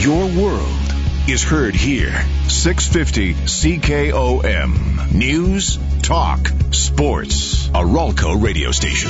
Your world is heard here. 650 CKOM. News, talk, sports. A Ralco radio station.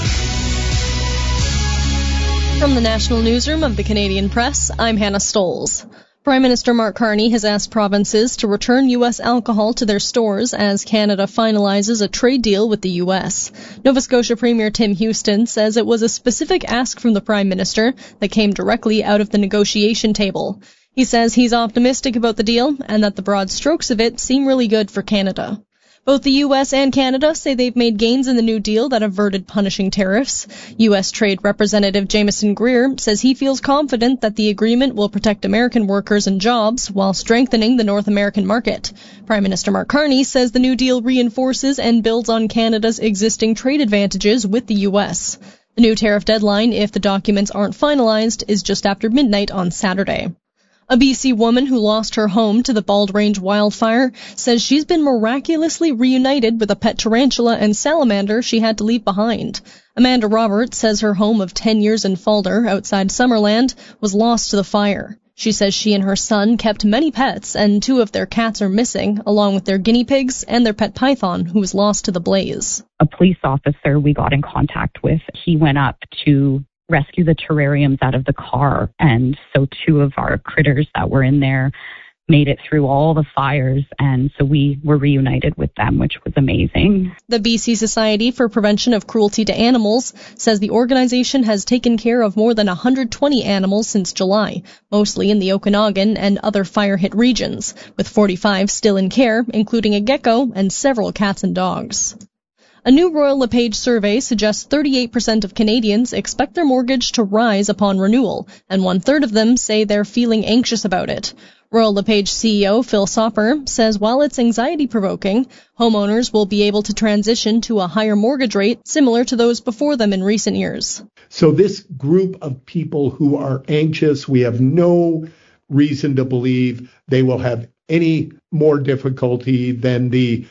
From the National Newsroom of the Canadian Press, I'm Hannah Stoles. Prime Minister Mark Carney has asked provinces to return U.S. alcohol to their stores as Canada finalizes a trade deal with the U.S. Nova Scotia Premier Tim Houston says it was a specific ask from the Prime Minister that came directly out of the negotiation table. He says he's optimistic about the deal and that the broad strokes of it seem really good for Canada. Both the U.S. and Canada say they've made gains in the new deal that averted punishing tariffs. U.S. Trade Representative Jameson Greer says he feels confident that the agreement will protect American workers and jobs while strengthening the North American market. Prime Minister Mark Carney says the new deal reinforces and builds on Canada's existing trade advantages with the U.S. The new tariff deadline, if the documents aren't finalized, is just after midnight on Saturday. A BC woman who lost her home to the Bald Range wildfire says she's been miraculously reunited with a pet tarantula and salamander she had to leave behind. Amanda Roberts says her home of 10 years in Falder, outside Summerland, was lost to the fire. She says she and her son kept many pets, and 2 of their cats are missing, along with their guinea pigs and their pet python, who was lost to the blaze. A police officer we got in contact with, he went up to rescue the terrariums out of the car, and so 2 of our critters that were in there made it through all the fires, and so we were reunited with them, which was amazing. The BC Society for Prevention of Cruelty to Animals says the organization has taken care of more than 120 animals since July, mostly in the Okanagan and other fire-hit regions, with 45 still in care, including a gecko and several cats and dogs. A new Royal LePage survey suggests 38% of Canadians expect their mortgage to rise upon renewal, and 1/3 of them say they're feeling anxious about it. Royal LePage CEO Phil Soper says while it's anxiety-provoking, homeowners will be able to transition to a higher mortgage rate similar to those before them in recent years. So this group of people who are anxious, we have no reason to believe they will have any more difficulty than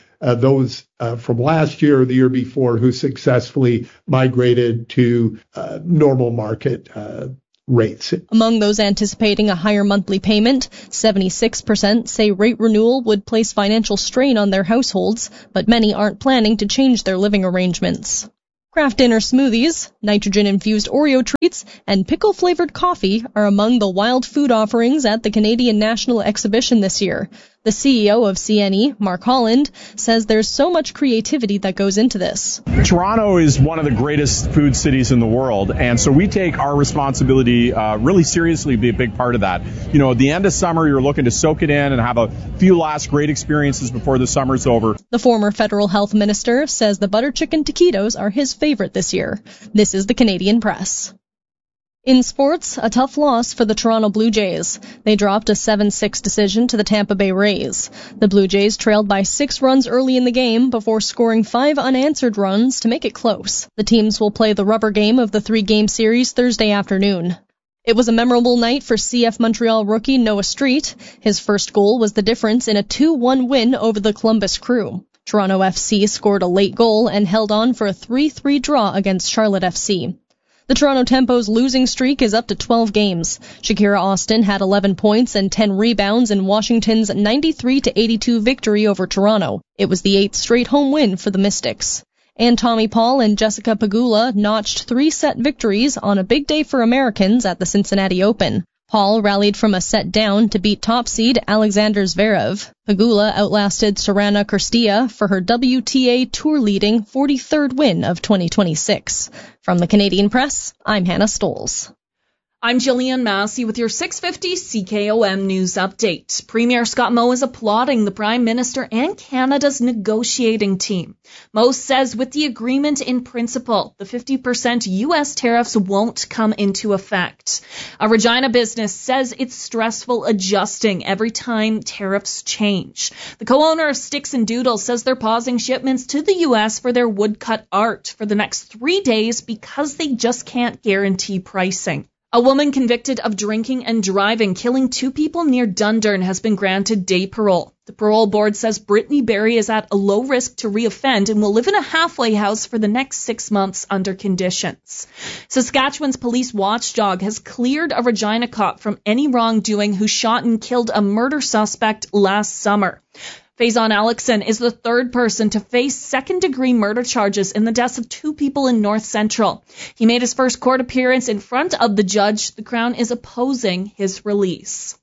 those from last year or the year before who successfully migrated to normal market rates. Among those anticipating a higher monthly payment, 76% say rate renewal would place financial strain on their households, but many aren't planning to change their living arrangements. Kraft Dinner smoothies, nitrogen-infused Oreo treats, and pickle-flavored coffee are among the wild food offerings at the Canadian National Exhibition this year. The CEO of CNE, Mark Holland, says there's so much creativity that goes into this. Toronto is one of the greatest food cities in the world, and so we take our responsibility really seriously to be a big part of that. You know, at the end of summer, you're looking to soak it in and have a few last great experiences before the summer's over. The former federal health minister says the butter chicken taquitos are his favorite this year. This is the Canadian Press. In sports, a tough loss for the Toronto Blue Jays. They dropped a 7-6 decision to the Tampa Bay Rays. The Blue Jays trailed by 6 runs early in the game before scoring 5 unanswered runs to make it close. The teams will play the rubber game of the 3-game series Thursday afternoon. It was a memorable night for CF Montreal rookie Noah Street. His first goal was the difference in a 2-1 win over the Columbus Crew. Toronto FC scored a late goal and held on for a 3-3 draw against Charlotte FC. The Toronto Tempo's losing streak is up to 12 games. Shakira Austin had 11 points and 10 rebounds in Washington's 93-82 victory over Toronto. It was the 8th straight home win for the Mystics. And Tommy Paul and Jessica Pegula notched 3-set victories on a big day for Americans at the Cincinnati Open. Paul rallied from a set down to beat top seed Alexander Zverev. Pegula outlasted Sorana Cîrstea for her WTA Tour-leading 43rd win of 2026. From the Canadian Press, I'm Hannah Stoles. I'm Jillian Massey with your 650 CKOM News Update. Premier Scott Moe is applauding the Prime Minister and Canada's negotiating team. Moe says with the agreement in principle, the 50% U.S. tariffs won't come into effect. A Regina business says it's stressful adjusting every time tariffs change. The co-owner of Sticks and Doodles says they're pausing shipments to the U.S. for their woodcut art for the next 3 days because they just can't guarantee pricing. A woman convicted of drinking and driving, killing 2 people near Dundurn has been granted day parole. The parole board says Brittany Berry is at a low risk to reoffend and will live in a halfway house for the next 6 months under conditions. Saskatchewan's police watchdog has cleared a Regina cop from any wrongdoing who shot and killed a murder suspect last summer. Faison Alexson is the third person to face second-degree murder charges in the deaths of 2 people in North Central. He made his first court appearance in front of the judge. The Crown is opposing his release.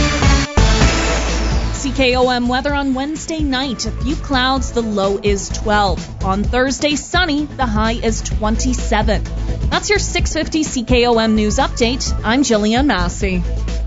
CKOM weather on Wednesday night. A few clouds, the low is 12. On Thursday, sunny, the high is 27. That's your 650 CKOM news update. I'm Jillian Massey.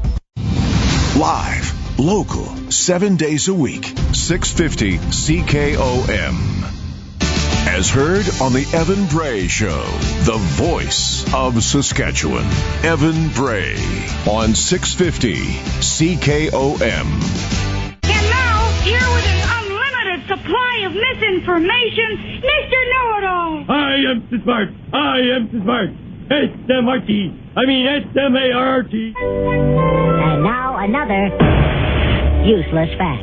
Live, local, 7 days a week. 650 CKOM. As heard on the Evan Bray Show, the voice of Saskatchewan. Evan Bray on 650 CKOM. Here with an unlimited supply of misinformation, Mr. Know-It-All. I am so smart. I am so smart. S-M-R-T. I mean S-M-A-R-T. And now another useless fact.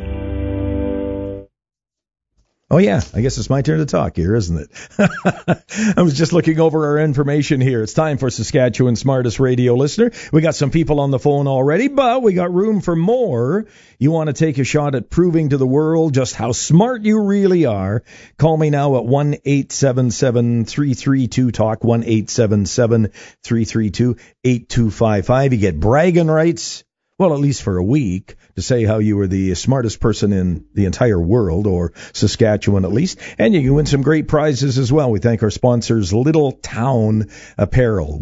Oh, yeah, I guess it's my turn to talk here, isn't it? I was just looking over our information here. It's time for Saskatchewan's smartest radio listener. We got some people on the phone already, but we got room for more. You want to take a shot at proving to the world just how smart you really are? Call me now at 1-877-332-TALK, 1-877-332-8255. You get bragging rights, well, at least for a week, to say how you were the smartest person in the entire world, or Saskatchewan at least. And you can win some great prizes as well. We thank our sponsors, Little Town Apparel.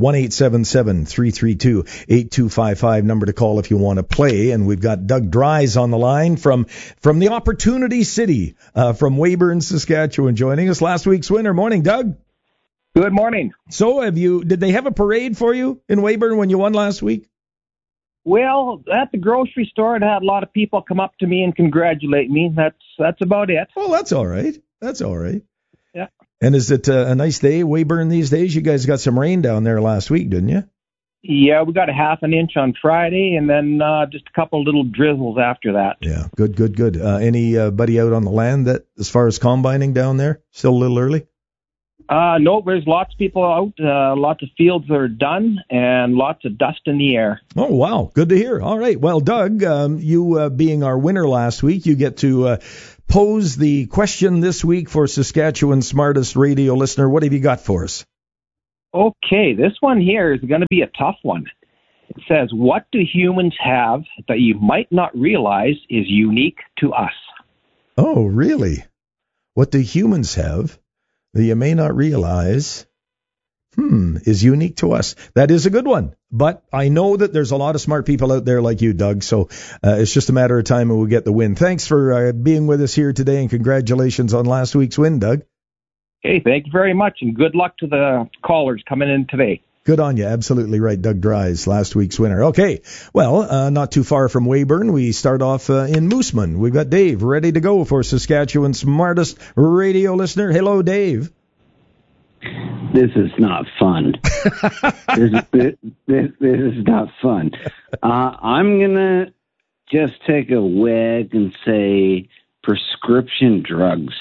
1-877-332-8255, number to call if you want to play. And we've got Doug Dries on the line from the Opportunity City, from Weyburn, Saskatchewan, joining us. Last week's winner. Morning, Doug. Good morning. So did they have a parade for you in Weyburn when you won last week? Well, at the grocery store, I had a lot of people come up to me and congratulate me. That's about it. Oh, that's all right. That's all right. Yeah. And is it a nice day, Weyburn, these days? You guys got some rain down there last week, didn't you? Yeah, we got a half an inch on Friday, and then just a couple little drizzles after that. Yeah, good. Anybody out on the land that, as far as combining down there, still a little early? No, there's lots of people out. Lots of fields are done, and lots of dust in the air. Oh, wow. Good to hear. All right. Well, Doug, you being our winner last week, you get to pose the question this week for Saskatchewan's smartest radio listener. What have you got for us? Okay, this one here is going to be a tough one. It says, what do humans have that you might not realize is unique to us? Oh, really? What do humans have that you may not realize is unique to us? That is a good one. But I know that there's a lot of smart people out there like you, Doug, so it's just a matter of time and we'll get the win. Thanks for being with us here today, and congratulations on last week's win, Doug. Okay, thank you very much, and good luck to the callers coming in today. Good on you. Absolutely right. Doug Dries, last week's winner. Okay, well, not too far from Weyburn, we start off in Moosomin. We've got Dave ready to go for Saskatchewan's smartest radio listener. Hello, Dave. This is not fun. this is not fun. I'm going to just take a wag and say prescription drugs.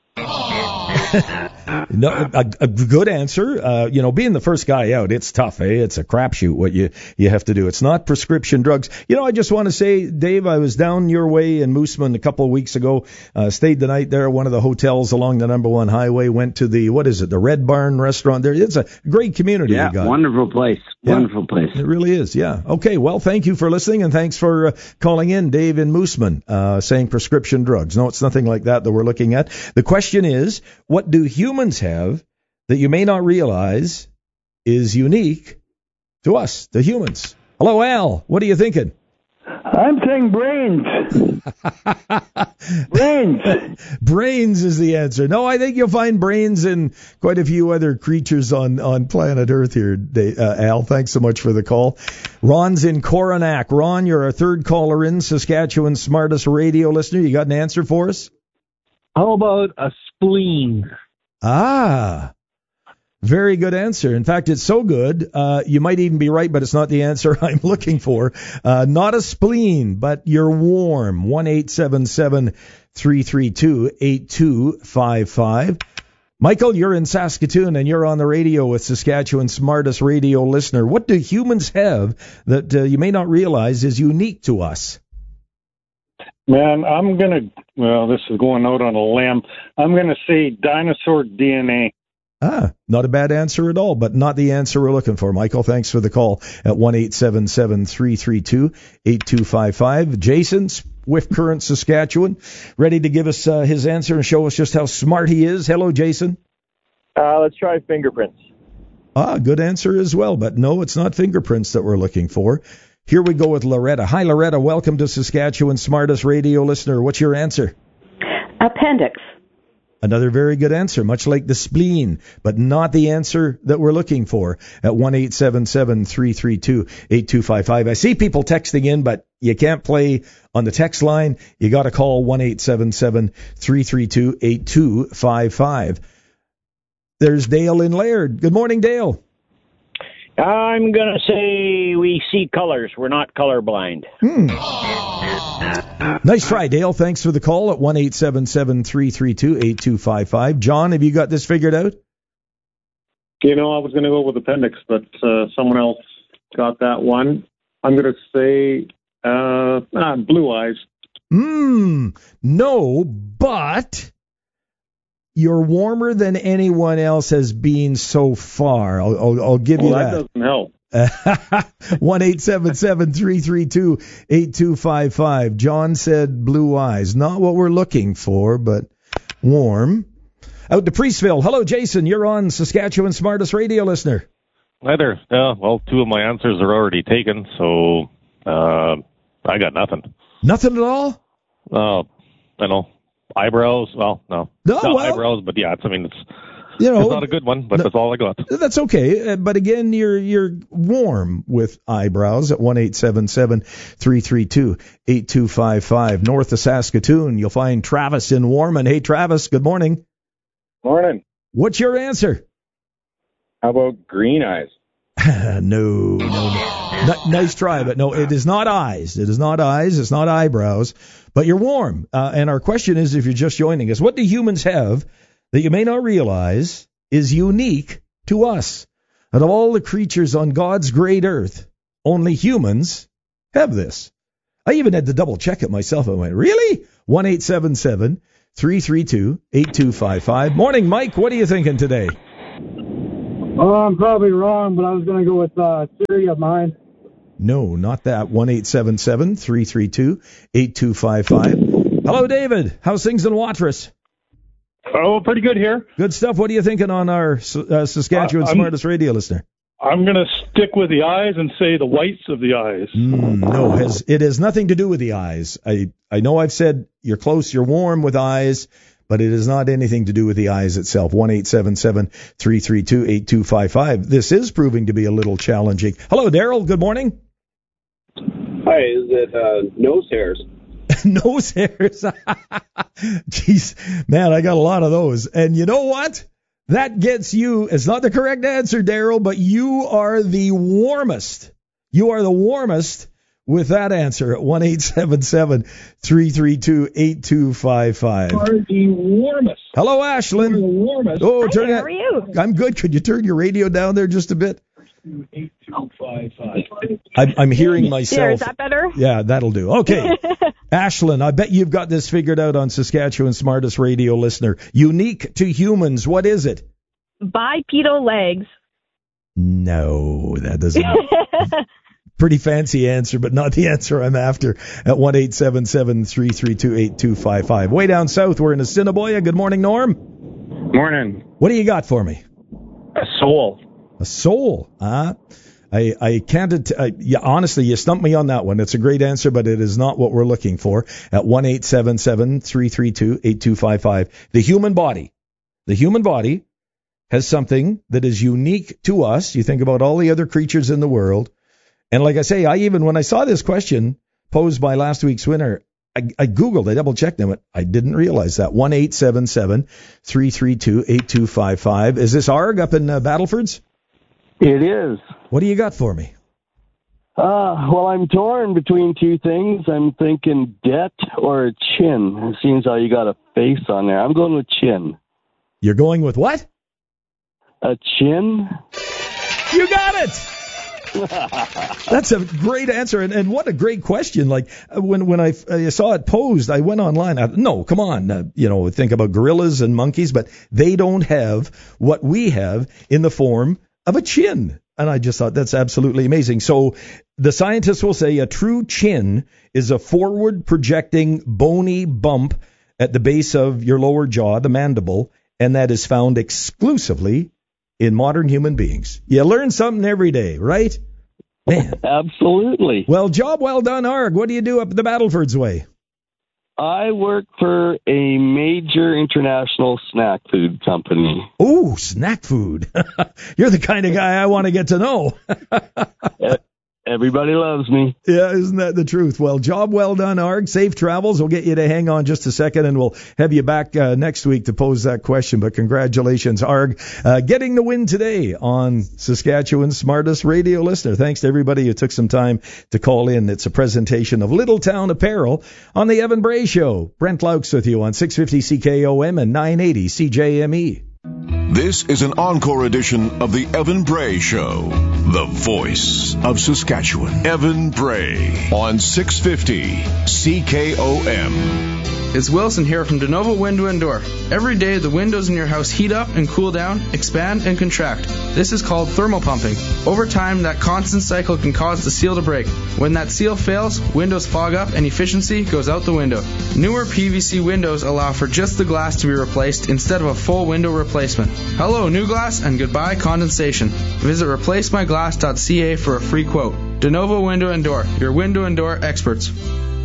No, a good answer. Being the first guy out, it's tough, eh? It's a crapshoot what you have to do. It's not prescription drugs. I just want to say, Dave, I was down your way in Moosomin a couple of weeks ago. Stayed the night there at one of the hotels along the number 1 highway. Went to the Red Barn restaurant there. It's a great community. Yeah, we got. Wonderful place. Yeah, wonderful place. It really is. Yeah. Okay. Well, thank you for listening, and thanks for calling in, Dave in Moosomin, saying prescription drugs. No, it's nothing like that we're looking at. The question is, what do humans have that you may not realize is unique to us, the humans? Hello, Al. What are you thinking? I'm saying brains. Brains. Brains is the answer. No, I think you'll find brains in quite a few other creatures on planet Earth here, Al. Thanks so much for the call. Ron's in Coronach. Ron, you're our third caller in, Saskatchewan's smartest radio listener. You got an answer for us? How about a spleen? Ah, Very good answer. In fact, it's so good, you might even be right, but it's not the answer I'm looking for. Not a spleen, but you're warm. 1-877-332-8255. Michael, you're in Saskatoon, and you're on the radio with Saskatchewan's smartest radio listener. What do humans have that you may not realize is unique to us? Man, this is going out on a limb. I'm going to say dinosaur DNA. Not a bad answer at all, but not the answer we're looking for. Michael, thanks for the call at 1-877-332-8255. Jason, Swift Current, Saskatchewan, ready to give us his answer and show us just how smart he is. Hello, Jason. Let's try fingerprints. Good answer as well, but no, it's not fingerprints that we're looking for. Here we go with Loretta. Hi, Loretta. Welcome to Saskatchewan's smartest radio listener. What's your answer? Appendix. Another very good answer, much like the spleen, but not the answer that we're looking for at 1-877-332-8255. I see people texting in, but you can't play on the text line. You got to call 1-877-332-8255. There's Dale in Laird. Good morning, Dale. I'm going to say we see colors. We're not colorblind. Nice try, Dale. Thanks for the call at 1-877-332-8255. John, have you got this figured out? I was going to go with appendix, but someone else got that one. I'm going to say blue eyes. No, but you're warmer than anyone else has been so far. I'll give you that. That doesn't help. 1-877-332-8255. John said blue eyes. Not what we're looking for, but warm. Out to Priestville. Hello, Jason. You're on Saskatchewan's smartest radio listener. Hi there. Two of my answers are already taken, so I got nothing. Nothing at all? I know. Eyebrows? Well, no. Eyebrows, but yeah, it's not a good one, but that's all I got. That's okay. But again, you're warm with eyebrows at 1-877-332-8255. North of Saskatoon, you'll find Travis in Warman. Hey, Travis, good morning. Morning. What's your answer? How about green eyes? No. Nice try, but no, it is not eyes. It is not eyes. It's not eyebrows. But you're warm. And our question is, if you're just joining us, what do humans have that you may not realize is unique to us? Out of all the creatures on God's great earth, only humans have this. I even had to double check it myself. I went, really? 1-877-332-8255. Morning, Mike. What are you thinking today? Oh, I'm probably wrong, but I was going to go with theory of mind. No, not that. 1-877-332-8255. Hello, David. How's things in Watrous? Oh, pretty good here. Good stuff. What are you thinking on our Saskatchewan smartest radio listener? I'm going to stick with the eyes and say the whites of the eyes. No, it has nothing to do with the eyes. I know I've said you're close, you're warm with eyes, but it has not anything to do with the eyes itself. 1-877-332-8255. This is proving to be a little challenging. Hello, Daryl. Good morning. Hi, is it nose hairs? Nose hairs. Jeez, man, I got a lot of those. And you know what? That gets you, it's not the correct answer, Daryl, but you are the warmest. You are the warmest with that answer at 1-877-332-8255. You are the warmest. Hello, Ashlyn. You are the warmest. Oh, Hi, how are you? I'm good. Could you turn your radio down there just a bit? 8255. I'm hearing myself. Yeah, is that better? Yeah, that'll do. Okay. Ashlyn, I bet you've got this figured out on Saskatchewan's smartest radio listener. Unique to humans, what is it? Bipedal legs. No, that doesn't. Pretty fancy answer, but not the answer I'm after at 1-877-332-8255. Way down south, we're in Assiniboia. Good morning, Norm. Morning. What do you got for me? A soul. A soul, huh? I can't. Honestly, you stumped me on that one. It's a great answer, but it is not what we're looking for. At 1-877-332-8255. The human body has something that is unique to us. You think about all the other creatures in the world, and like I say, when I saw this question posed by last week's winner, I Googled, I double-checked them. I didn't realize that. 1-877-332-8255. Is this Arg up in Battlefords? It is. What do you got for me? Well, I'm torn between two things. I'm thinking debt or a chin. It seems how you got a face on there. I'm going with chin. You're going with what? A chin. You got it! That's a great answer, and what a great question. Like, when I saw it posed, I went online. No, come on. Think about gorillas and monkeys, but they don't have what we have in the form of a chin. And I just thought that's absolutely amazing. So the scientists will say a true chin is a forward projecting bony bump at the base of your lower jaw, the mandible, and that is found exclusively in modern human beings. You learn something every day, right? Man. Absolutely. Well, job well done, Arg. What do you do up the Battlefords way? I work for a major international snack food company. Oh, snack food. You're the kind of guy I want to get to know. Everybody loves me. Yeah, isn't that the truth? Well, job well done, Arg. Safe travels. We'll get you to hang on just a second, and we'll have you back next week to pose that question. But congratulations, Arg, getting the win today on Saskatchewan's smartest radio listener. Thanks to everybody who took some time to call in. It's a presentation of Little Town Apparel on the Evan Bray Show. Brent Laux with you on 650 CKOM and 980 CJME. This is an encore edition of the Evan Bray Show, the voice of Saskatchewan. Evan Bray on 650 CKOM. It's Wilson here from DeNovo Window & Door. Every day, the windows in your house heat up and cool down, expand and contract. This is called thermopumping. Over time, that constant cycle can cause the seal to break. When that seal fails, windows fog up and efficiency goes out the window. Newer PVC windows allow for just the glass to be replaced instead of a full window replacement. Hello, new glass, and goodbye, condensation. Visit replacemyglass.ca for a free quote. DeNovo Window & Door, your window and door experts.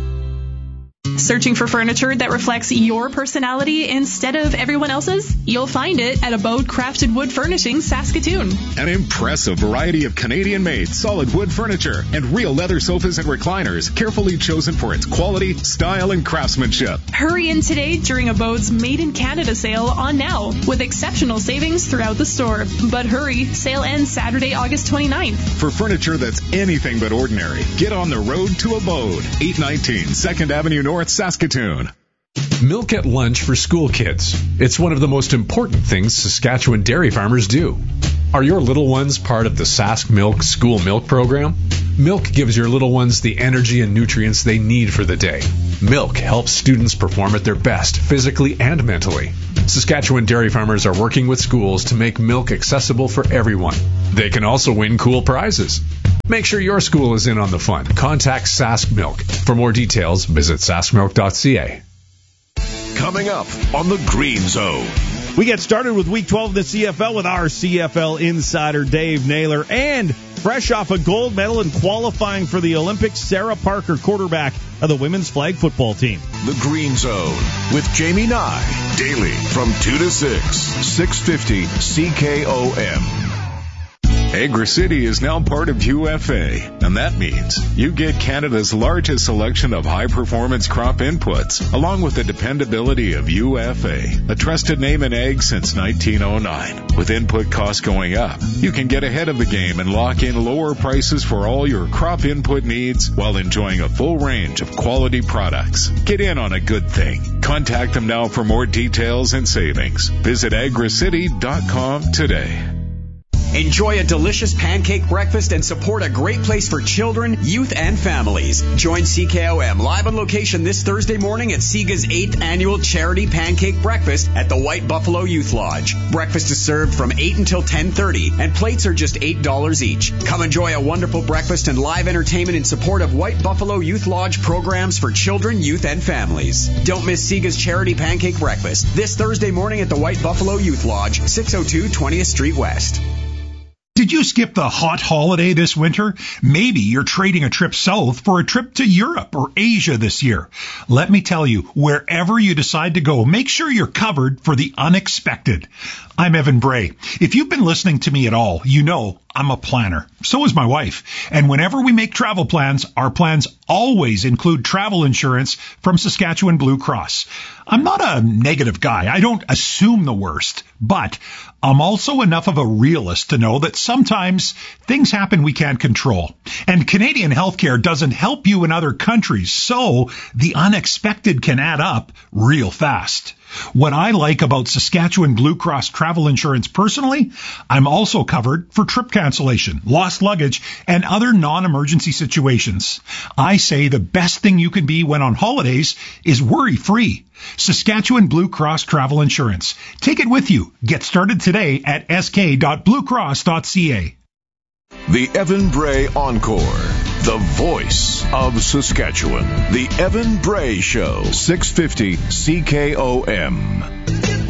Searching for furniture that reflects your personality instead of everyone else's? You'll find it at Abode Crafted Wood Furnishings, Saskatoon. An impressive variety of Canadian-made solid wood furniture and real leather sofas and recliners, carefully chosen for its quality, style, and craftsmanship. Hurry in today during Abode's Made in Canada sale on now, with exceptional savings throughout the store. But hurry, sale ends Saturday, August 29th. For furniture that's anything but ordinary, get on the road to Abode, 819 2nd Avenue North, Saskatoon. Milk at lunch for school kids. It's one of the most important things Saskatchewan dairy farmers do. Are your little ones part of the Sask Milk School Milk Program? Milk gives your little ones the energy and nutrients they need for the day. Milk helps students perform at their best, physically and mentally. Saskatchewan dairy farmers are working with schools to make milk accessible for everyone. They can also win cool prizes. Make sure your school is in on the fun. Contact Sask Milk. For more details, visit saskmilk.ca. Coming up on the Green Zone. We get started with Week 12 of the CFL with our CFL insider, Dave Naylor. And fresh off a gold medal in qualifying for the Olympics, Sarah Parker, quarterback of the women's flag football team. The Green Zone with Jamie Nye. Daily from 2 to 6, 650 CKOM. Agri-City is now part of UFA, and that means you get Canada's largest selection of high-performance crop inputs, along with the dependability of UFA, a trusted name in ag since 1909. With input costs going up, you can get ahead of the game and lock in lower prices for all your crop input needs while enjoying a full range of quality products. Get in on a good thing. Contact them now for more details and savings. Visit agricity.com today. Enjoy a delicious pancake breakfast and support a great place for children, youth, and families. Join CKOM live on location this Thursday morning at SIGA's 8th annual charity pancake breakfast at the White Buffalo Youth Lodge. Breakfast is served from 8 until 10:30, and plates are just $8 each. Come enjoy a wonderful breakfast and live entertainment in support of White Buffalo Youth Lodge programs for children, youth, and families. Don't miss SIGA's charity pancake breakfast this Thursday morning at the White Buffalo Youth Lodge, 602 20th Street West. Did you skip the hot holiday this winter? Maybe you're trading a trip south for a trip to Europe or Asia this year. Let me tell you, wherever you decide to go, make sure you're covered for the unexpected. I'm Evan Bray. If you've been listening to me at all, you know I'm a planner. So is my wife. And whenever we make travel plans, our plans always include travel insurance from Saskatchewan Blue Cross. I'm not a negative guy. I don't assume the worst. But I'm also enough of a realist to know that sometimes things happen we can't control. And Canadian healthcare doesn't help you in other countries, so the unexpected can add up real fast. What I like about Saskatchewan Blue Cross travel insurance personally, I'm also covered for trip cancellation, lost luggage, and other non-emergency situations. I say the best thing you can be when on holidays is worry-free. Saskatchewan Blue Cross Travel Insurance. Take it with you. Get started today at sk.bluecross.ca. The Evan Bray Encore. The voice of Saskatchewan. The Evan Bray Show. 650 CKOM.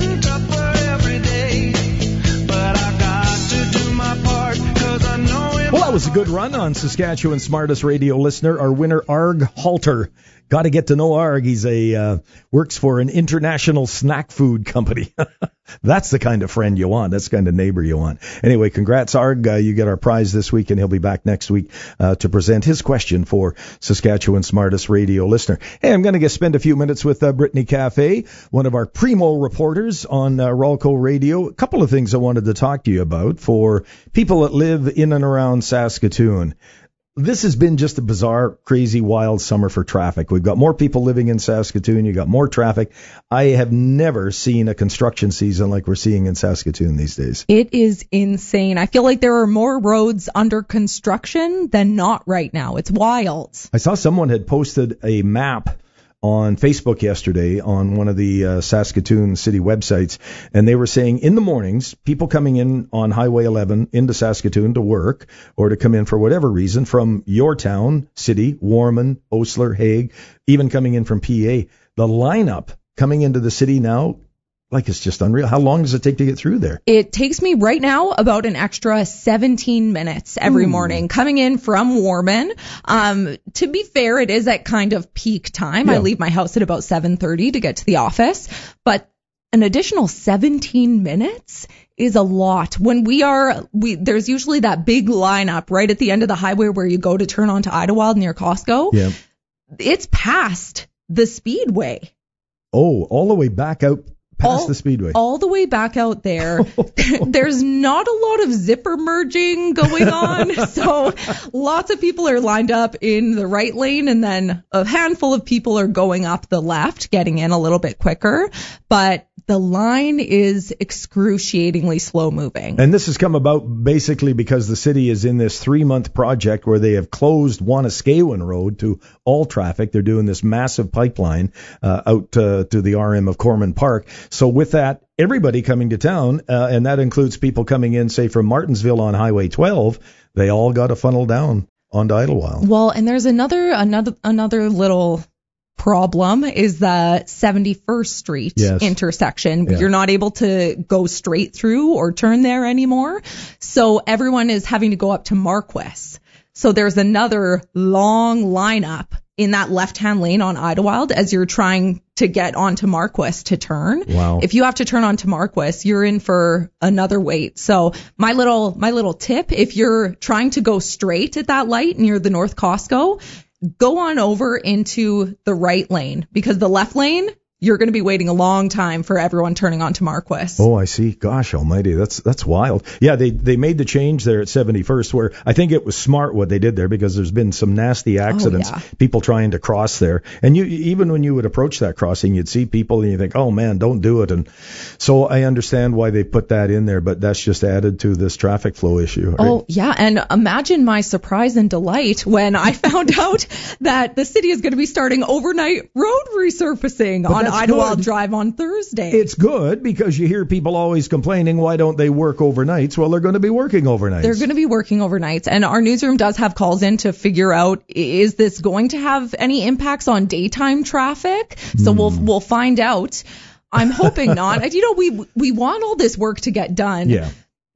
Well, that was a good run on Saskatchewan's smartest radio listener, our winner, Arg Halter. Got to get to know Arg. He's works for an international snack food company. That's the kind of friend you want. That's the kind of neighbor you want. Anyway, congrats, Arg. You get our prize this week, and he'll be back next week to present his question for Saskatchewan's smartest radio listener. Hey, I'm going to spend a few minutes with Brittany Cafe, one of our primo reporters on Rolco Radio. A couple of things I wanted to talk to you about for people that live in and around Saskatoon. This has been just a bizarre, crazy, wild summer for traffic. We've got more people living in Saskatoon. You got more traffic. I have never seen a construction season like we're seeing in Saskatoon these days. It is insane. I feel like there are more roads under construction than not right now. It's wild. I saw someone had posted a map on Facebook yesterday on one of the Saskatoon city websites, and they were saying in the mornings, people coming in on Highway 11 into Saskatoon to work or to come in for whatever reason from your town, city, Warman, Osler, Hague, even coming in from PA, the lineup coming into the city now, like, it's just unreal. How long does it take to get through there? It takes me right now about an extra 17 minutes every morning coming in from Warman. To be fair, it is at kind of peak time. Yeah. I leave my house at about 7:30 to get to the office, but an additional 17 minutes is a lot. When there's usually that big lineup right at the end of the highway where you go to turn onto Idlewild near Costco. Yeah. It's past the Speedway. Oh, all the way back out past the Speedway. All the way back out there. There's not a lot of zipper merging going on. So lots of people are lined up in the right lane, and then a handful of people are going up the left, getting in a little bit quicker. But the line is excruciatingly slow moving. And this has come about basically because the city is in this 3-month project where they have closed Wanuskewin Road to all traffic. They're doing this massive pipeline out to the RM of Corman Park. So with that, everybody coming to town, and that includes people coming in, say, from Martensville on Highway 12, they all got to funnel down onto Idlewild. Well, and there's another little problem is the 71st Street intersection. Yeah. You're not able to go straight through or turn there anymore. So everyone is having to go up to Marquess. So there's another long lineup in that left-hand lane on Idlewild as you're trying to get onto Marquess to turn. Wow. If you have to turn onto Marquess, you're in for another wait. So my little tip, if you're trying to go straight at that light near the North Costco, go on over into the right lane, because the left lane, you're going to be waiting a long time for everyone turning onto Marquess. Oh, I see. Gosh almighty. That's wild. Yeah, they made the change there at 71st, where I think it was smart what they did there, because there's been some nasty accidents, people trying to cross there. And even when you would approach that crossing, you'd see people and you think, oh man, don't do it. And so I understand why they put that in there, but that's just added to this traffic flow issue. Right? Oh, yeah. And imagine my surprise and delight when I found out that the city is going to be starting overnight road resurfacing on Idlewild Drive on Thursday. It's good, because you hear people always complaining, why don't they work overnights? Well, they're going to be working overnights. They're going to be working overnights. And our newsroom does have calls in to figure out, is this going to have any impacts on daytime traffic? So we'll find out. I'm hoping not. We want all this work to get done. Yeah.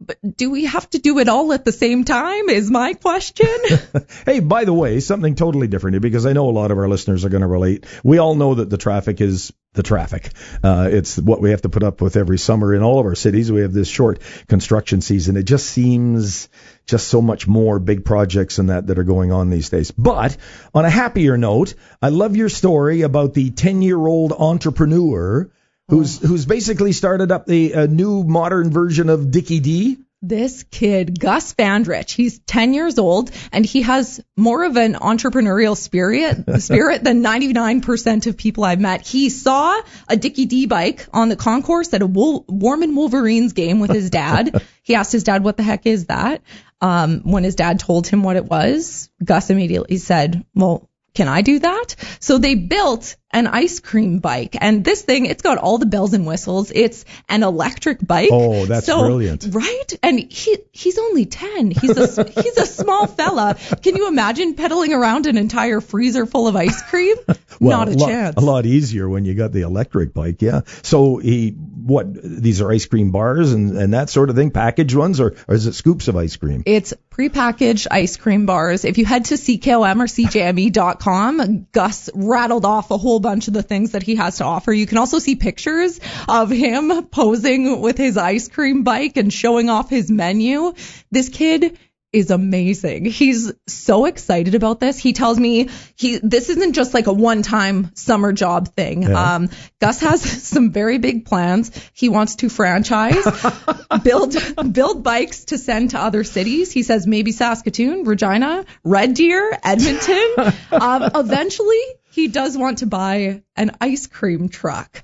But do we have to do it all at the same time is my question. Hey, by the way, something totally different here, because I know a lot of our listeners are going to relate. We all know that the traffic is the traffic. It's what we have to put up with every summer in all of our cities. We have this short construction season. It just seems just so much more big projects and that are going on these days. But on a happier note, I love your story about the 10-year-old entrepreneur who's basically started up a new modern version of Dickie D. This kid, Gus Vandrich, he's 10 years old, and he has more of an entrepreneurial spirit than 99% of people I've met. He saw a Dickie D bike on the concourse at a Warman Wolverines game with his dad. He asked his dad, what the heck is that? When his dad told him what it was, Gus immediately said, well, can I do that? So they built an ice cream bike, and this thing, it's got all the bells and whistles. It's an electric bike. Oh, that's brilliant. Right? And he's only 10. He's a small fella. Can you imagine pedaling around an entire freezer full of ice cream? Well, not a chance. A lot easier when you got the electric bike, yeah. So these are ice cream bars and that sort of thing, packaged ones, or is it scoops of ice cream? It's prepackaged ice cream bars. If you head to CKOM or CJME.com, Gus rattled off a whole bunch of the things that he has to offer. You can also see pictures of him posing with his ice cream bike and showing off his menu. This kid is amazing. He's so excited about this. He tells me this isn't just like a one-time summer job thing. Yeah. Gus has some very big plans. He wants to franchise, build bikes to send to other cities. He says maybe Saskatoon, Regina, Red Deer, Edmonton. Eventually, he does want to buy an ice cream truck.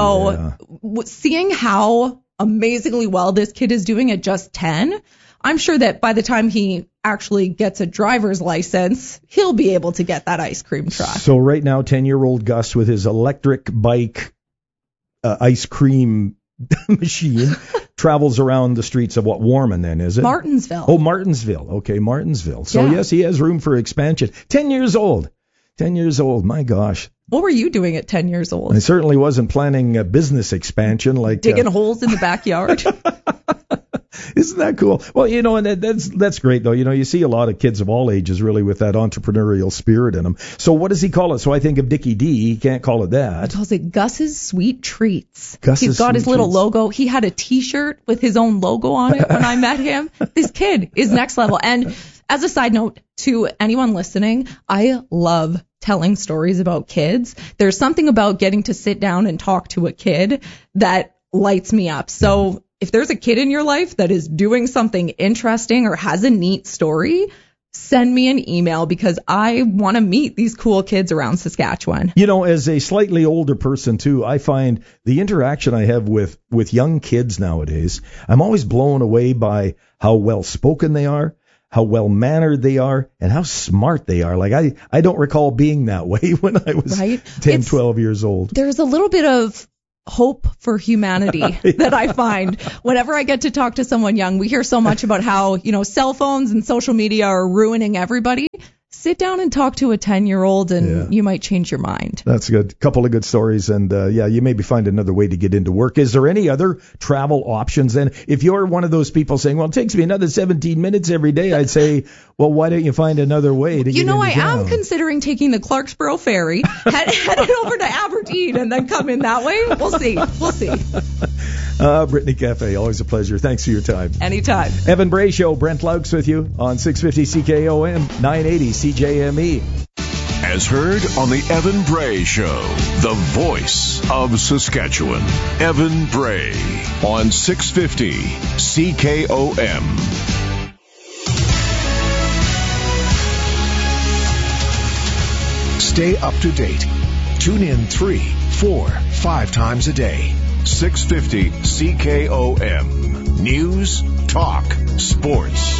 Seeing how amazingly well this kid is doing at just 10, I'm sure that by the time he actually gets a driver's license, he'll be able to get that ice cream truck. So right now, 10-year-old Gus with his electric bike ice cream machine travels around the streets of Warman then, is it? Martinsville. Oh, Martinsville. Okay, Martinsville. So yes, he has room for expansion. 10 years old. 10 years old. My gosh. What were you doing at 10 years old? I certainly wasn't planning a business expansion like digging holes in the backyard. Isn't that cool? Well, and that's great, though. You see a lot of kids of all ages really with that entrepreneurial spirit in them. So what does he call it? So I think of Dickie D. He can't call it that. He calls it Gus's Sweet Treats. He's got his little logo. He had a T-shirt with his own logo on it when I met him. This kid is next level. And as a side note to anyone listening, I love telling stories about kids. There's something about getting to sit down and talk to a kid that lights me up. So if there's a kid in your life that is doing something interesting or has a neat story, send me an email because I want to meet these cool kids around Saskatchewan. As a slightly older person too, I find the interaction I have with young kids nowadays, I'm always blown away by how well spoken they are, how well mannered they are, and how smart they are. Like I don't recall being that way when I was 10, 12 years old. There's a little bit of hope for humanity that I find whenever I get to talk to someone young. We hear so much about how, cell phones and social media are ruining everybody. Sit down and talk to a 10-year-old and you might change your mind. That's good. Couple of good stories. And you maybe find another way to get into work. Is there any other travel options? And if you're one of those people saying, well, it takes me another 17 minutes every day, I'd say, well, why don't you find another way to get into town? am considering taking the Clarksboro ferry, headed over to Aberdeen and then come in that way. We'll see. Brittany Cafe, always a pleasure. Thanks for your time. Anytime. Evan Bray Show, Brent Laux with you on 650 CKOM, 980 CJME. As heard on the Evan Bray Show, the voice of Saskatchewan. Evan Bray on 650 CKOM. Stay up to date. Tune in 3, 4, 5 times a day. 650 CKOM. News, talk, sports.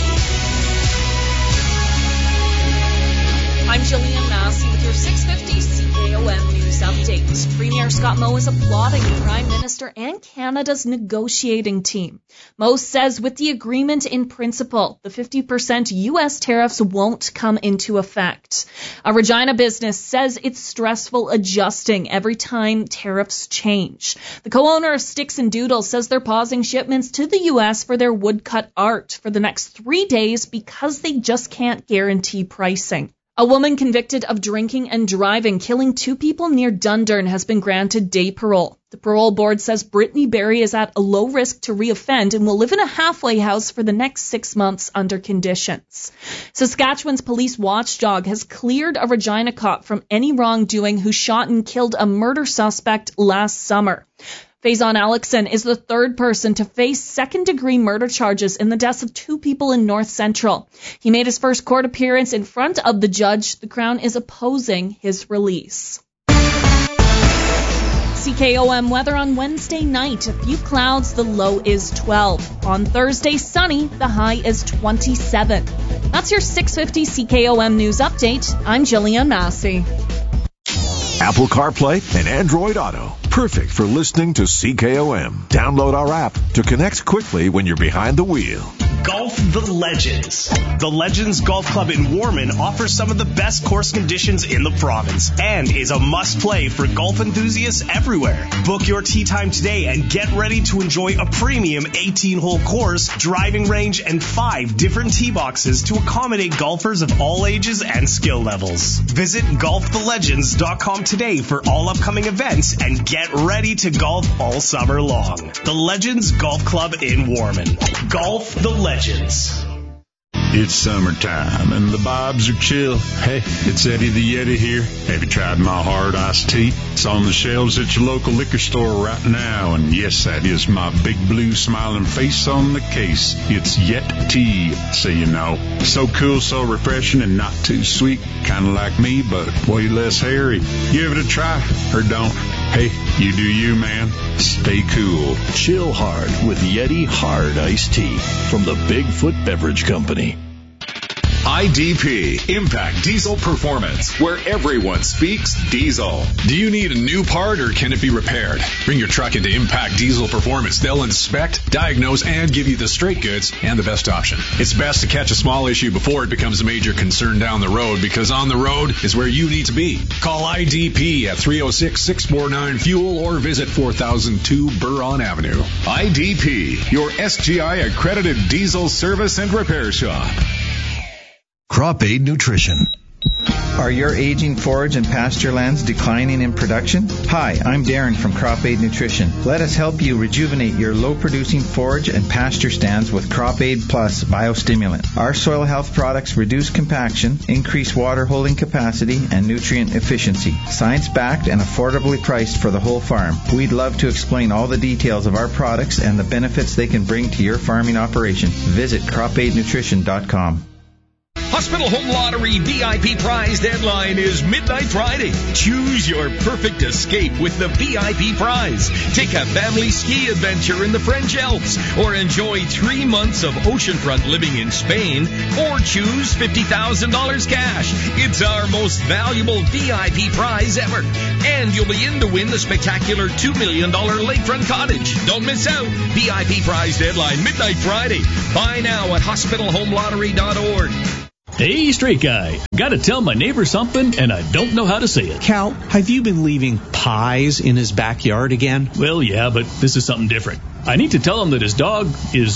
I'm Jillian Massey with your 650 CKOM News Update. Premier Scott Scott Moe is applauding the Prime Minister and Canada's negotiating team. Moe says with the agreement in principle, the 50% U.S. tariffs won't come into effect. A Regina business says it's stressful adjusting every time tariffs change. The co-owner of Sticks and Doodles says they're pausing shipments to the U.S. for their woodcut art for the next 3 days because they just can't guarantee pricing. A woman convicted of drinking and driving, killing 2 people near Dundurn, has been granted day parole. The parole board says Brittany Berry is at a low risk to reoffend and will live in a halfway house for the next 6 months under conditions. Saskatchewan's police watchdog has cleared a Regina cop from any wrongdoing who shot and killed a murder suspect last summer. Faison Alexson is the 3rd person to face second-degree murder charges in the deaths of 2 people in North Central. He made his first court appearance in front of the judge. The Crown is opposing his release. CKOM weather on Wednesday night. A few clouds, the low is 12. On Thursday, sunny, the high is 27. That's your 6:50 CKOM news update. I'm Jillian Massey. Apple CarPlay and Android Auto. Perfect for listening to CKOM. Download our app to connect quickly when you're behind the wheel. Golf the Legends. The Legends Golf Club in Warman offers some of the best course conditions in the province and is a must-play for golf enthusiasts everywhere. Book your tee time today and get ready to enjoy a premium 18-hole course, driving range, and 5 different tee boxes to accommodate golfers of all ages and skill levels. Visit golfthelegends.com today for all upcoming events and get ready to golf all summer long. The Legends Golf Club in Warman. Golf the Legends. It's summertime and the vibes are chill. Hey, it's Eddie the Yeti here. Have you tried my hard iced tea? It's on the shelves at your local liquor store right now. And yes, that is my big blue smiling face on the case. It's Yet Tea, so you know. So cool, so refreshing, and not too sweet. Kind of like me, but way less hairy. Give it a try, or don't. Hey, you do you, man. Stay cool. Chill hard with Yeti Hard Iced Tea from the Bigfoot Beverage Company. IDP, Impact Diesel Performance, where everyone speaks diesel. Do you need a new part or can it be repaired? Bring your truck into Impact Diesel Performance. They'll inspect, diagnose, and give you the straight goods and the best option. It's best to catch a small issue before it becomes a major concern down the road, because on the road is where you need to be. Call IDP at 306-649-FUEL or visit 4002 Buron Avenue. IDP, your SGI accredited diesel service and repair shop. Crop Aid Nutrition. Are your aging forage and pasture lands declining in production? Hi, I'm Darren from Crop Aid Nutrition. Let us help you rejuvenate your low-producing forage and pasture stands with Crop Aid Plus Biostimulant. Our soil health products reduce compaction, increase water holding capacity, and nutrient efficiency. Science-backed and affordably priced for the whole farm. We'd love to explain all the details of our products and the benefits they can bring to your farming operation. Visit cropaidnutrition.com. Hospital Home Lottery VIP prize deadline is midnight Friday. Choose your perfect escape with the VIP prize. Take a family ski adventure in the French Alps, or enjoy 3 months of oceanfront living in Spain, or choose $50,000 cash. It's our most valuable VIP prize ever. And you'll be in to win the spectacular $2 million lakefront cottage. Don't miss out. VIP prize deadline midnight Friday. Buy now at hospitalhomelottery.org. Hey, straight guy. Gotta tell my neighbor something, and I don't know how to say it. Cal, have you been leaving pies in his backyard again? Well, yeah, but this is something different. I need to tell him that his dog is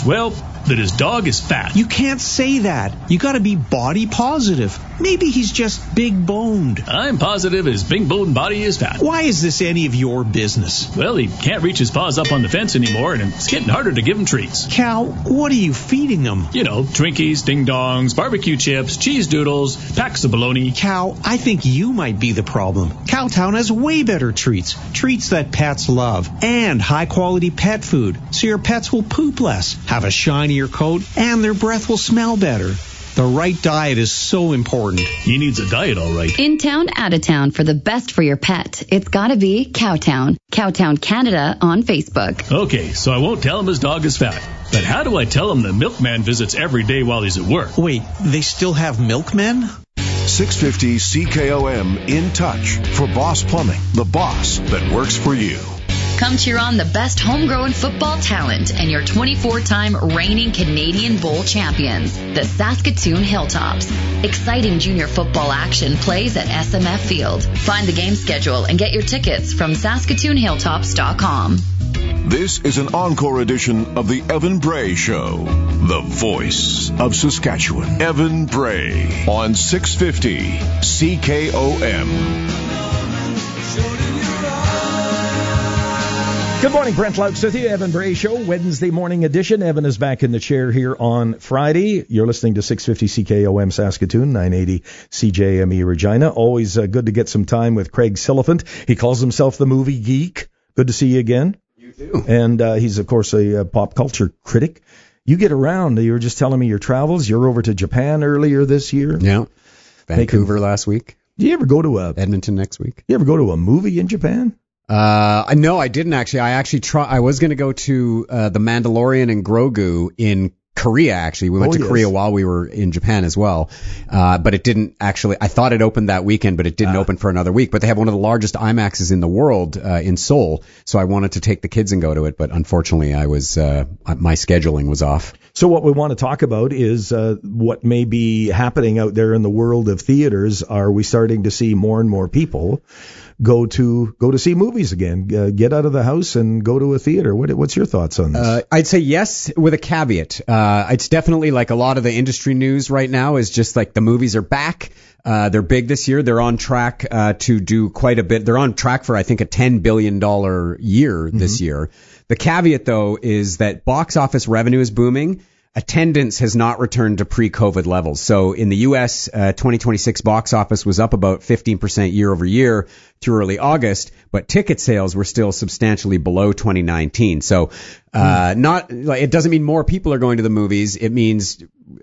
fat. You can't say that. You gotta be body positive. Maybe he's just big boned. I'm positive his big boned body is fat. Why is this any of your business? Well, he can't reach his paws up on the fence anymore, and it's getting harder to give him treats. Cal, what are you feeding him? You know, Twinkies, Ding Dongs, barbecue chips, cheese doodles, packs of bologna. Cal, I think you might be the problem. Cowtown has way better treats. Treats that pets love. And high-quality pet food, so your pets will poop less, have a shinier coat, and their breath will smell better. The right diet is so important. He needs a diet, all right. In town, out of town, for the best for your pet, it's gotta be Cowtown. Cowtown Canada on Facebook. Okay, so I won't tell him his dog is fat. But how do I tell him the milkman visits every day while he's at work? Wait, they still have milkmen? 650 CKOM In Touch for Boss Plumbing, the boss that works for you. Come cheer on the best homegrown football talent and your 24-time reigning Canadian Bowl champions, the Saskatoon Hilltops. Exciting junior football action plays at SMF Field. Find the game schedule and get your tickets from SaskatoonHilltops.com. This is an encore edition of the Evan Bray Show, the voice of Saskatchewan. Evan Bray on 650 CKOM. Good morning, Brent Laux with you, Evan Bray Show, Wednesday morning edition. Evan is back in the chair here on Friday. You're listening to 650 CKOM Saskatoon, 980 CJME Regina. Always good to get some time with Craig Silliphant. He calls himself the movie geek. Good to see you again. You too. And he's, of course, a pop culture critic. You get around. You were just telling me your travels. You're over to Japan earlier this year. Yeah. Vancouver last week. Do you ever go to Edmonton next week? You ever go to a movie in Japan? No, I didn't actually. I was going to go to The Mandalorian and Grogu in Korea, actually. We went to Korea while we were in Japan as well. But it didn't actually, I thought it opened that weekend, but it didn't open for another week. But they have one of the largest IMAXs in the world, in Seoul. So I wanted to take the kids and go to it, but unfortunately my scheduling was off. So what we want to talk about is what may be happening out there in the world of theaters. Are we starting to see more and more people go to see movies again, get out of the house and go to a theater? What's your thoughts on this? I'd say yes, with a caveat. It's definitely like a lot of the industry news right now is just like the movies are back. They're big this year. They're on track to do quite a bit. They're on track for, I think, a $10 billion year this year. The caveat, though, is that box office revenue is booming. Attendance has not returned to pre-COVID levels. So in the U.S., 2026 box office was up about 15% year over year through early August, but ticket sales were still substantially below 2019. So it doesn't mean more people are going to the movies. It means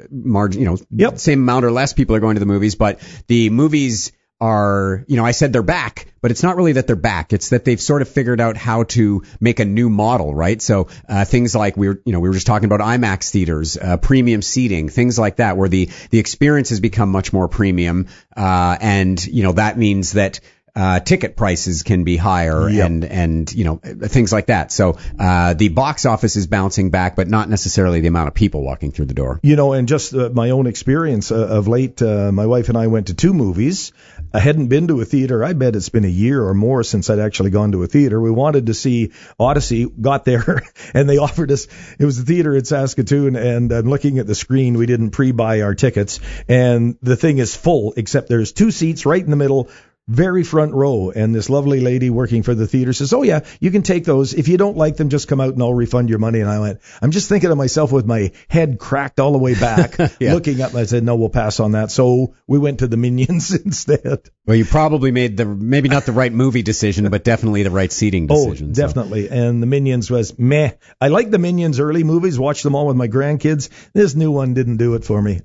same amount or less people are going to the movies, but the movies are, I said they're back, but it's not really that they're back. It's that they've sort of figured out how to make a new model, right? So things like we were just talking about IMAX theaters, premium seating, things like that, where the experience has become much more premium, and that means that ticket prices can be higher and things like that. So the box office is bouncing back, but not necessarily the amount of people walking through the door. And just my own experience of late, my wife and I went to 2 movies. I hadn't been to a theater. I bet it's been a year or more since I'd actually gone to a theater. We wanted to see Odyssey, got there, and they offered us, it was a theater in Saskatoon, and I'm looking at the screen. We didn't pre-buy our tickets, and the thing is full, except there's 2 seats right in the middle, very front row, and this lovely lady working for the theater says, "Oh yeah, you can take those. If you don't like them, just come out and I'll refund your money." And I went, I'm just thinking of myself with my head cracked all the way back, looking up. I said, "No, we'll pass on that." So we went to the Minions instead. Well, you probably made maybe not the right movie decision, but definitely the right seating decision. Oh, definitely. So. And the Minions was meh. I like the Minions early movies, watched them all with my grandkids. This new one didn't do it for me.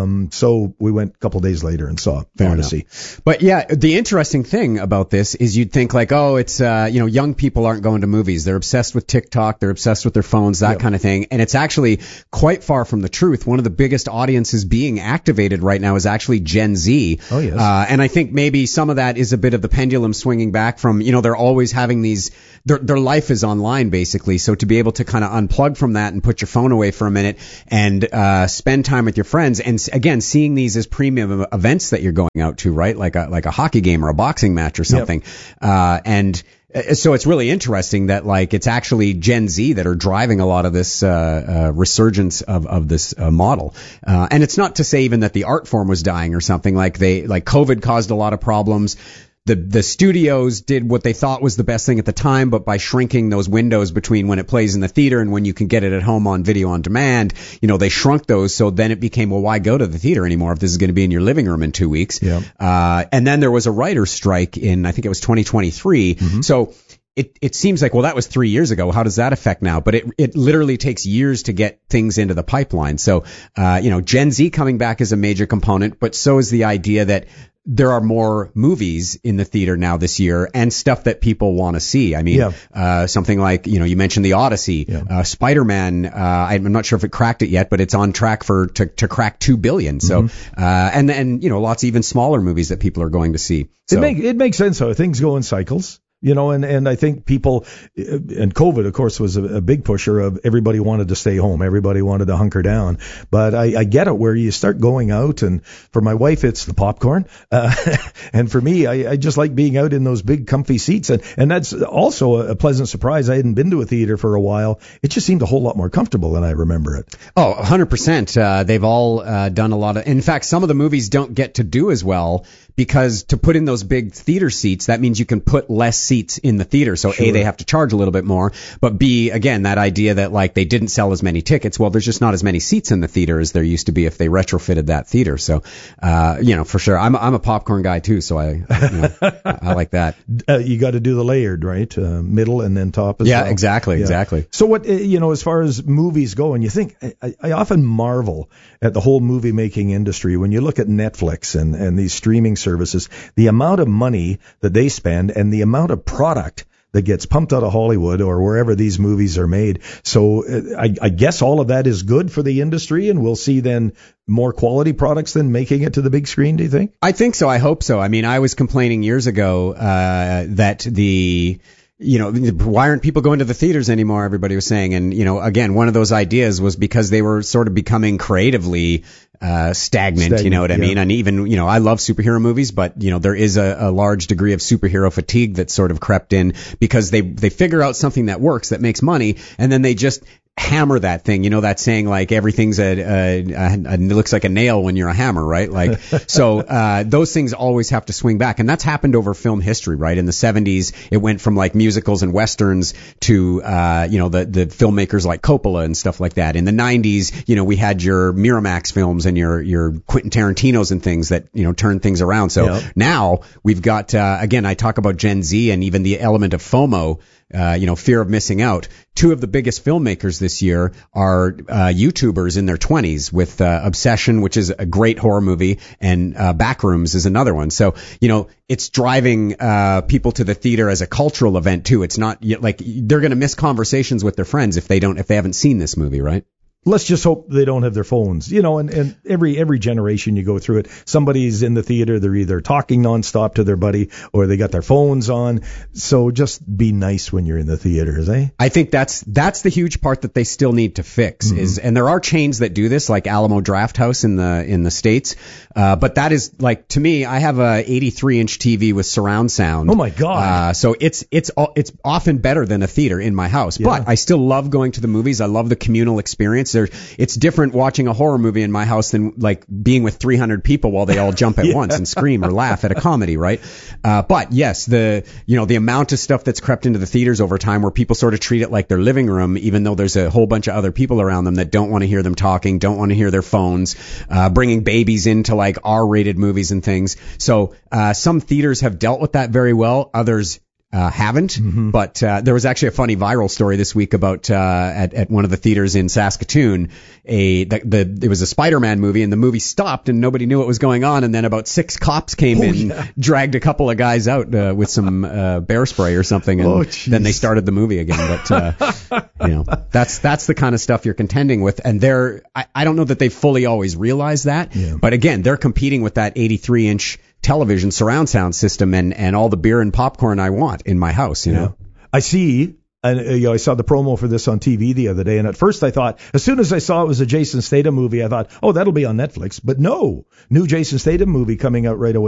So we went a couple days later and saw Odyssey. But yeah, the interesting thing about this is you'd think like, oh, it's, young people aren't going to movies. They're obsessed with TikTok. They're obsessed with their phones, that kind of thing. And it's actually quite far from the truth. One of the biggest audiences being activated right now is actually Gen Z. Oh, yes. And I think maybe some of that is a bit of the pendulum swinging back from, they're always having these, their life is online basically. So to be able to kind of unplug from that and put your phone away for a minute and spend time with your friends, and again, seeing these as premium events that you're going out to, right? Like a hockey game or a boxing match or something. And so it's really interesting that it's actually Gen Z that are driving a lot of this resurgence of this model. And it's not to say even that the art form was dying or something. COVID caused a lot of problems. The studios did what they thought was the best thing at the time, but by shrinking those windows between when it plays in the theater and when you can get it at home on video on demand, they shrunk those. So then it became, well, why go to the theater anymore if this is going to be in your living room in 2 weeks? Yeah. And then there was a writer's strike in, I think it was 2023. Mm-hmm. So it seems like, well, that was 3 years ago. How does that affect now? But it literally takes years to get things into the pipeline. So, Gen Z coming back is a major component, but so is the idea that there are more movies in the theater now this year and stuff that people want to see. I mean, something like, you mentioned the Odyssey, Spider-Man. I'm not sure if it cracked it yet, but it's on track to crack 2 billion. So, and lots of even smaller movies that people are going to see. So. It makes sense though. Things go in cycles. And I think people, and COVID, of course, was a big pusher of everybody wanted to stay home. Everybody wanted to hunker down. But I get it where you start going out, and for my wife, it's the popcorn. And for me, I just like being out in those big comfy seats. And that's also a pleasant surprise. I hadn't been to a theater for a while. It just seemed a whole lot more comfortable than I remember it. Oh, 100%. They've all done a lot of, in fact, some of the movies don't get to do as well because to put in those big theater seats, that means you can put less seats in the theater. So A, they have to charge a little bit more, but B, again, that idea that like they didn't sell as many tickets. Well, there's just not as many seats in the theater as there used to be if they retrofitted that theater. So, for sure. I'm a popcorn guy too. So I like that. You got to do the layered, right? Middle and then top as well. Yeah, exactly. So what, as far as movies go, and you think, I often marvel at the whole movie making industry when you look at Netflix and these streaming services, the amount of money that they spend and the amount of product that gets pumped out of Hollywood or wherever these movies are made. So I guess all of that is good for the industry, and we'll see then more quality products than making it to the big screen, do you think? I think so. I hope so. I mean, I was complaining years ago that why aren't people going to the theaters anymore? Everybody was saying. And, again, one of those ideas was because they were sort of becoming creatively stagnant, you know what I mean? And even, I love superhero movies, but, there is a large degree of superhero fatigue that's sort of crept in because they figure out something that works, that makes money, and then they just hammer that thing, that saying like everything's it looks like a nail when you're a hammer, right? Like, so, those things always have to swing back. And that's happened over film history, right? In the 70s, it went from like musicals and westerns to, the filmmakers like Coppola and stuff like that. In the 90s, we had your Miramax films and your Quentin Tarantino's and things that, turned things around. So now we've got, again, I talk about Gen Z and even the element of FOMO, fear of missing out. Two of the biggest filmmakers this year are YouTubers in their 20s with Obsession, which is a great horror movie, and Backrooms is another one. So, it's driving people to the theater as a cultural event too. It's not like they're going to miss conversations with their friends if they haven't seen this movie, right? Let's just hope they don't have their phones, and every generation you go through it, somebody's in the theater, they're either talking nonstop to their buddy or they got their phones on. So just be nice when you're in the theaters, eh? I think that's the huge part that they still need to fix and there are chains that do this like Alamo Drafthouse in the States. But that is like, to me, I have a 83-inch TV with surround sound. Oh my God. So it's often better than a theater in my house, but I still love going to the movies. I love the communal experience. It's different watching a horror movie in my house than like being with 300 people while they all jump at once and scream or laugh at a comedy, right? But yes, the amount of stuff that's crept into the theaters over time where people sort of treat it like their living room, even though there's a whole bunch of other people around them that don't want to hear them talking, don't want to hear their phones, bringing babies into like R-rated movies and things. So some theaters have dealt with that very well. Others haven't, but there was actually a funny viral story this week about at one of the theaters in Saskatoon. It was a Spider-Man movie, and the movie stopped, and nobody knew what was going on. And then about 6 cops came in, dragged a couple of guys out with some bear spray or something, and then they started the movie again. But that's the kind of stuff you're contending with. And I don't know that they fully always realize that, but again, they're competing with that 83-inch television surround sound system and all the beer and popcorn I want in my house, know. I see, and I saw the promo for this on TV the other day, and at first I thought, as soon as I saw it was a Jason Statham movie, I thought, oh, that'll be on Netflix. But no, new Jason Statham movie coming out right away.